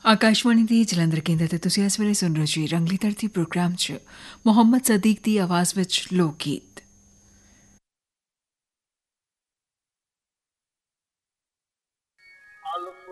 ਆਕਾਸ਼ਵਾਣੀ ਦੀ ਜਲੰਧਰ ਕੇਂਦਰ ਤੇ ਤੁਸੀਂ ਇਸ ਵੇਲੇ ਸੁਣ ਰਹੇ ਜੀ ਰੰਗਲੀ ਧਰਤੀ ਪ੍ਰੋਗਰਾਮ 'ਚ ਮੁਹੰਮਦ ਸਦੀਕ ਦੀ ਆਵਾਜ਼ ਵਿੱਚ ਲੋਕ ਗੀਤ।